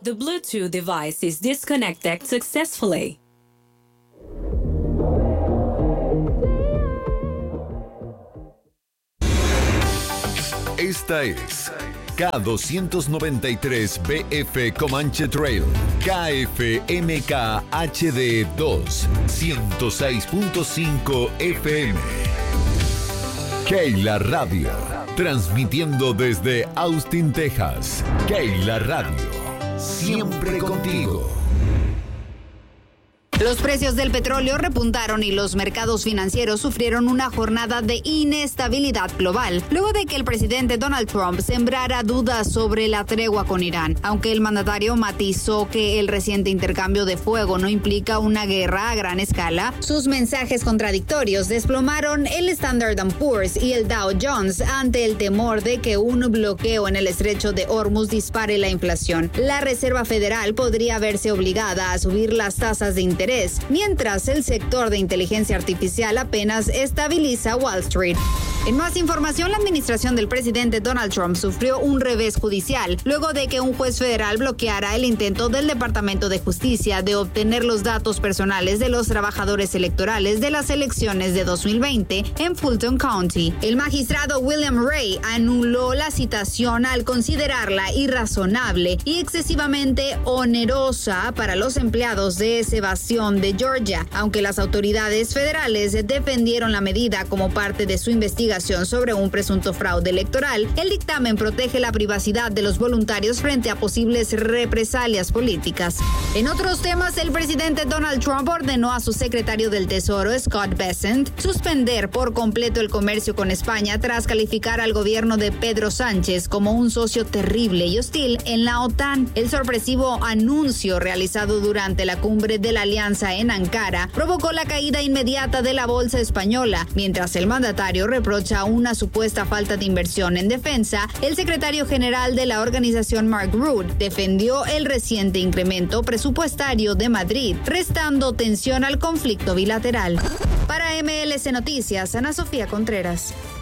The Bluetooth device is disconnected successfully. Esta es K293BF Comanche Trail, KFMK HD2, 106.5 FM. Keila Radio, transmitiendo desde Austin, Texas. Keila Radio, siempre contigo. Los precios del petróleo repuntaron y los mercados financieros sufrieron una jornada de inestabilidad global, luego de que el presidente Donald Trump sembrara dudas sobre la tregua con Irán. Aunque el mandatario matizó que el reciente intercambio de fuego no implica una guerra a gran escala, sus mensajes contradictorios desplomaron el Standard & Poor's y el Dow Jones ante el temor de que un bloqueo en el estrecho de Hormuz dispare la inflación. La Reserva Federal podría verse obligada a subir las tasas de interés, mientras el sector de inteligencia artificial apenas estabiliza Wall Street. En más información, la administración del presidente Donald Trump sufrió un revés judicial luego de que un juez federal bloqueara el intento del Departamento de Justicia de obtener los datos personales de los trabajadores electorales de las elecciones de 2020 en Fulton County. El magistrado William Ray anuló la citación al considerarla irrazonable y excesivamente onerosa para los empleados de Sebastián de Georgia, aunque las autoridades federales defendieron la medida como parte de su investigación sobre un presunto fraude electoral. El dictamen protege la privacidad de los voluntarios frente a posibles represalias políticas. En otros temas, el presidente Donald Trump ordenó a su secretario del Tesoro, Scott Bessent, suspender por completo el comercio con España tras calificar al gobierno de Pedro Sánchez como un socio terrible y hostil en la OTAN. El sorpresivo anuncio realizado durante la cumbre de la Alianza en Ankara provocó la caída inmediata de la bolsa española. Mientras el mandatario reprocha una supuesta falta de inversión en defensa, el secretario general de la organización, Mark Rutte, defendió el reciente incremento presupuestario de Madrid, restando tensión al conflicto bilateral. Para MLC Noticias, Ana Sofía Contreras.